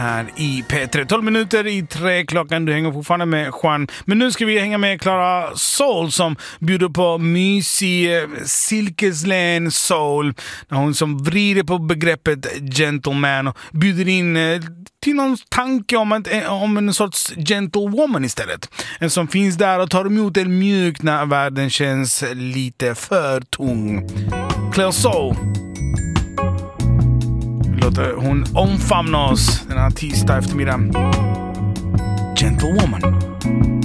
här i P3. 12 minuter i 3 klockan. Du hänger fortfarande med Juan. Men nu ska vi hänga med Clara Soul som bjuder på mysig silkeslän soul. När hon som vrider på begreppet gentleman och bjuder in till någon tanke om en sorts gentlewoman istället. En som finns där och tar emot en mjuk när världen känns lite för tung. Clara Soul. Låter hon omfamna oss den här tisdag eftermiddag. Gentlewoman.